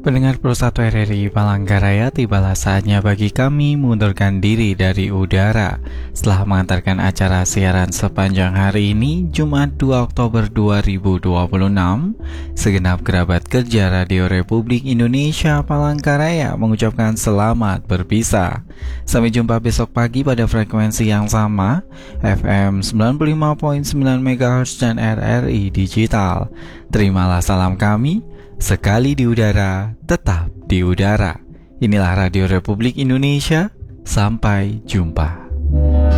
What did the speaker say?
Pendengar Pro 1 RRI Palangkaraya, tibalah saatnya bagi kami mengundurkan diri dari udara setelah mengantarkan acara siaran sepanjang hari ini, Jumat 2 Oktober 2026. Segenap kerabat kerja Radio Republik Indonesia Palangkaraya mengucapkan selamat berpisah. Sampai jumpa besok pagi pada frekuensi yang sama, FM 95.9 MHz dan RRI Digital. Terimalah salam kami. Sekali di udara, tetap di udara. Inilah Radio Republik Indonesia. Sampai jumpa.